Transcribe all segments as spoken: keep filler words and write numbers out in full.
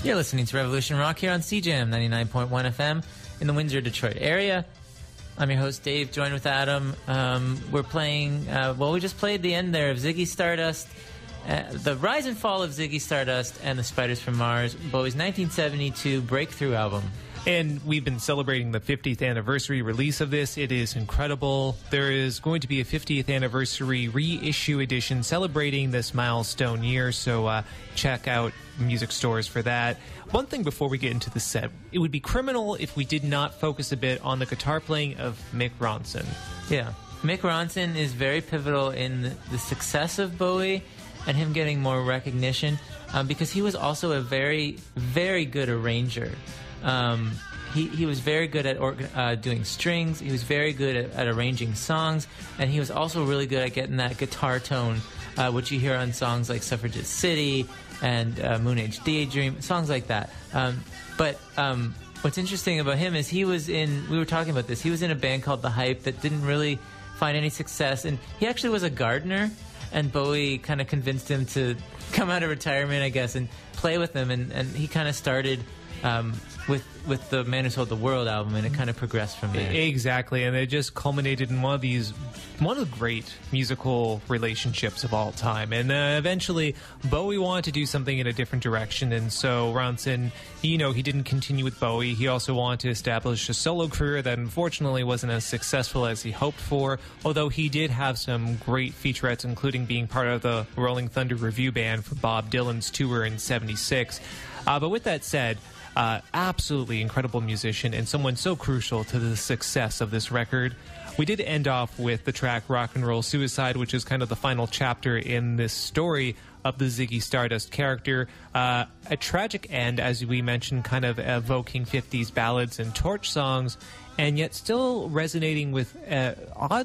You're listening to Revolution Rock here on C J M ninety-nine point one F M in the Windsor, Detroit area. I'm your host, Dave, joined with Adam. Um, we're playing, uh, well, we just played the end there of Ziggy Stardust, uh, the rise and fall of Ziggy Stardust and the Spiders from Mars, Bowie's nineteen seventy-two breakthrough album. And we've been celebrating the fiftieth anniversary release of this. It is incredible. There is going to be a fiftieth anniversary reissue edition celebrating this milestone year, so uh, check out music stores for that. One thing before we get into the set, it would be criminal if we did not focus a bit on the guitar playing of Mick Ronson. Yeah. Mick Ronson is very pivotal in the success of Bowie and him getting more recognition um, because he was also a very, very good arranger. Um, he, he was very good at orga- uh, doing strings, he was very good at, at arranging songs, and he was also really good at getting that guitar tone, uh, which you hear on songs like Suffragette City and uh, Moon Age Daydream, songs like that. Um, but um, what's interesting about him is he was in, we were talking about this, he was in a band called The Hype that didn't really find any success, and he actually was a gardener, and Bowie kind of convinced him to come out of retirement, I guess, and play with him, and, and he kind of started Um, with with the Man Who Sold the World album, and it kind of progressed from there. Exactly, and it just culminated in one of these, one of the great musical relationships of all time. And uh, eventually, Bowie wanted to do something in a different direction, and so Ronson, you know, he didn't continue with Bowie. He also wanted to establish a solo career that unfortunately wasn't as successful as he hoped for, although he did have some great featurettes, including being part of the Rolling Thunder Revue Band for Bob Dylan's tour in seventy-six. Uh, but with that said, Uh, absolutely incredible musician and someone so crucial to the success of this record. We did end off with the track Rock and Roll Suicide, which is kind of the final chapter in this story of the Ziggy Stardust character. Uh, a tragic end, as we mentioned, kind of evoking fifties ballads and torch songs, and yet still resonating with an odd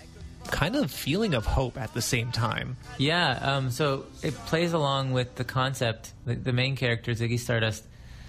kind of feeling of hope at the same time. Yeah, um, so it plays along with the concept. The, the main character, Ziggy Stardust,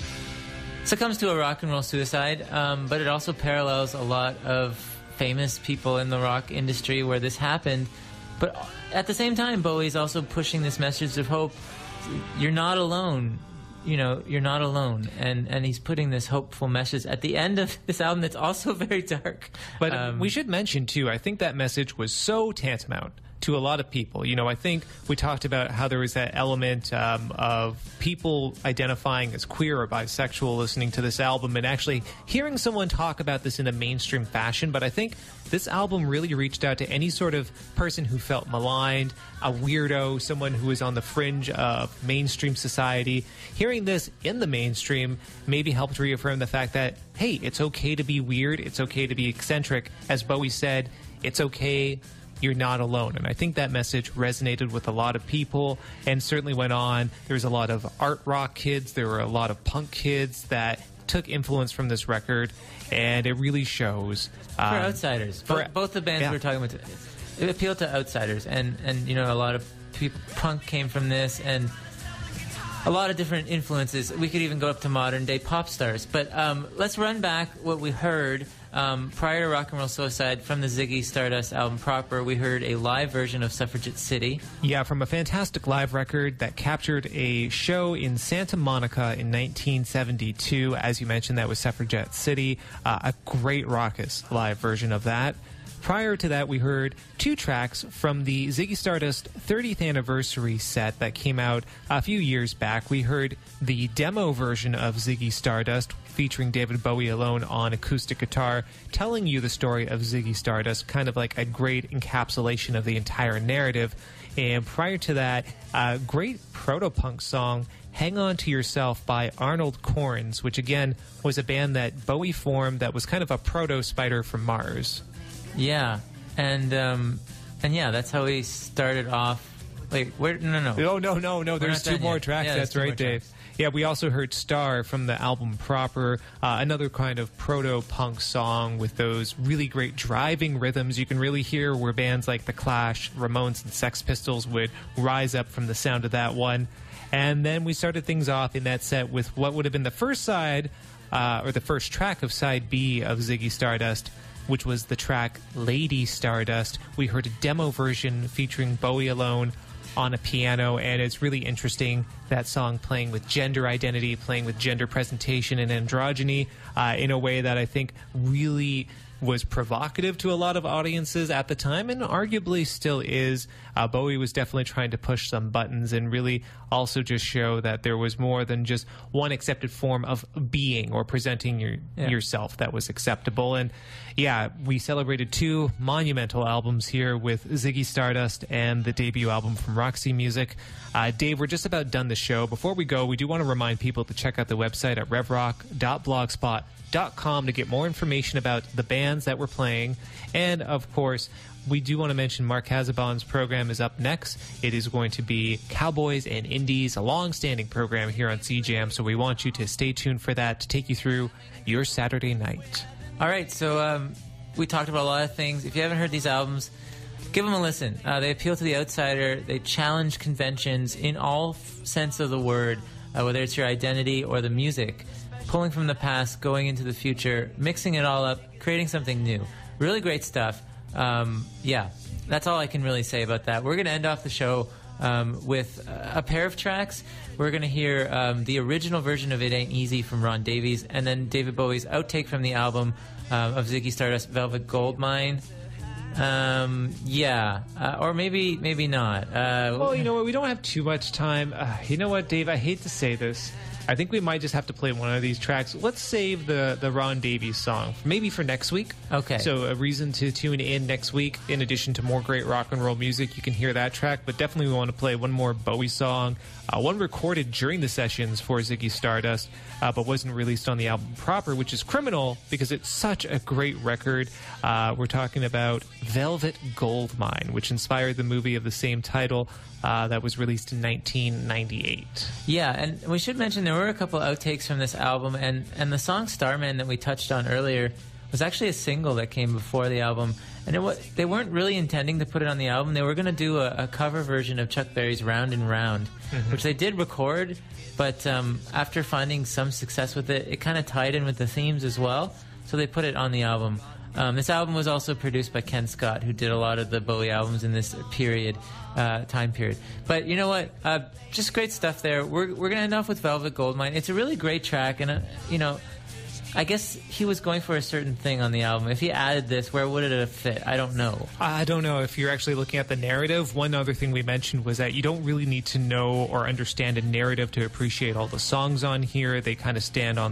succumbs to a rock and roll suicide, um, but it also parallels a lot of famous people in the rock industry where this happened. But at the same time, Bowie's also pushing this message of hope. You're not alone. You know, you're not alone. And, and he's putting this hopeful message at the end of this album that's also very dark. But um, we should mention, too, I think that message was so tantamount to a lot of people. You know, I think we talked about how there was that element um, of people identifying as queer or bisexual listening to this album and actually hearing someone talk about this in a mainstream fashion. But I think this album really reached out to any sort of person who felt maligned, a weirdo, someone who was on the fringe of mainstream society. Hearing this in the mainstream maybe helped reaffirm the fact that, hey, it's okay to be weird, it's okay to be eccentric. As Bowie said, it's okay, you're not alone. And I think that message resonated with a lot of people and certainly went on. There was a lot of art rock kids, there were a lot of punk kids that took influence from this record, and it really shows. Um, for outsiders. For, both, both the bands yeah. we're talking about, it appealed to outsiders. And, and, you know, a lot of people, punk came from this, and a lot of different influences. We could even go up to modern day pop stars. But um, let's run back what we heard. Um, prior to Rock and Roll Suicide, from the Ziggy Stardust album proper, we heard a live version of Suffragette City. Yeah, from a fantastic live record that captured a show in Santa Monica in nineteen seventy-two. As you mentioned, that was Suffragette City. Uh, a great raucous live version of that. Prior to that, we heard two tracks from the Ziggy Stardust thirtieth anniversary set that came out a few years back. We heard the demo version of Ziggy Stardust featuring David Bowie alone on acoustic guitar, telling you the story of Ziggy Stardust, kind of like a great encapsulation of the entire narrative. And prior to that, a great proto-punk song, Hang On To Yourself by Arnold Corns, which again was a band that Bowie formed that was kind of a proto-Spider from Mars. Yeah, and um, and yeah, that's how we started off. Like, where? No, no, no, no, no, no. There's two more yet. tracks. Yeah, that's right, Dave. Tracks. Yeah, we also heard Star from the album proper, uh, another kind of proto-punk song with those really great driving rhythms. You can really hear where bands like The Clash, Ramones, and Sex Pistols would rise up from the sound of that one. And then we started things off in that set with what would have been the first side, uh, or the first track of side B of Ziggy Stardust, which was the track Lady Stardust. We heard a demo version featuring Bowie alone on a piano, and it's really interesting that song playing with gender identity, playing with gender presentation and androgyny uh, in a way that I think really was provocative to a lot of audiences at the time, and arguably still is. Uh, Bowie was definitely trying to push some buttons and really also just show that there was more than just one accepted form of being or presenting your, yeah. yourself that was acceptable. And yeah, we celebrated two monumental albums here with Ziggy Stardust and the debut album from Roxy Music. Uh, Dave, we're just about done the show. Before we go, we do want to remind people to check out the website at rev rock dot blogspot dot com to get more information about the bands that we're playing. And of course, we do want to mention Mark Hazabon's program is up next. It is going to be Cowboys and Indies, a long-standing program here on C J A M, so we want you to stay tuned for that to take you through your Saturday night. All right, so um, we talked about a lot of things. If you haven't heard these albums, give them a listen. Uh, they appeal to the outsider. They challenge conventions in all f- sense of the word, uh, whether it's your identity or the music. Pulling from the past, going into the future, mixing it all up, creating something new. Really great stuff. Um, yeah, that's all I can really say about that. We're going to end off the show um, with a pair of tracks. We're going to hear um, the original version of It Ain't Easy from Ron Davies, and then David Bowie's outtake from the album um, of Ziggy Stardust, Velvet Goldmine. Um, yeah, uh, or maybe maybe not. Uh, well, you know what? We don't have too much time. Uh, you know what, Dave? I hate to say this. I think we might just have to play one of these tracks. Let's save the, the Ron Davies song, maybe for next week. Okay. So a reason to tune in next week. In addition to more great rock and roll music, you can hear that track. But definitely we want to play one more Bowie song, uh, one recorded during the sessions for Ziggy Stardust, uh, but wasn't released on the album proper, which is criminal because it's such a great record. Uh, we're talking about Velvet Goldmine, which inspired the movie of the same title. Uh, that was released in nineteen ninety-eight. Yeah, and we should mention there were a couple outtakes from this album, and, and the song Starman that we touched on earlier was actually a single that came before the album. And it was, they weren't really intending to put it on the album. They were going to do a, a cover version of Chuck Berry's Round and Round, mm-hmm. which they did record, but um, after finding some success with it, it kind of tied in with the themes as well, so they put it on the album. Um, this album was also produced by Ken Scott, who did a lot of the Bowie albums in this period, uh, time period. But you know what? Uh, just great stuff there. We're we're gonna end off with Velvet Goldmine. It's a really great track, and uh, you know, I guess he was going for a certain thing on the album. If he added this, where would it have fit? I don't know. I don't know. If you're actually looking at the narrative, one other thing we mentioned was that you don't really need to know or understand a narrative to appreciate all the songs on here. They kind of stand on